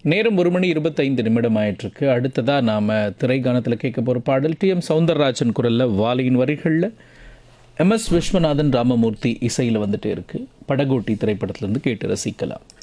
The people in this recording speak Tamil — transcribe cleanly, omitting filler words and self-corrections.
நேரம் 1:25 ஆயிட்டிருக்கு. அடுத்ததாக நாம் திரைக்கானத்தில் கேட்க போகிற பாடல் டி.எம். சௌந்தரராஜன் குரலில், வாலியின் வரிகளில் எம்.எஸ். விஸ்வநாதன் ராமமூர்த்தி இசையில் வந்துட்டே இருக்குது. படகோட்டி திரைப்படத்திலேருந்து கேட்டு ரசிக்கலாம்.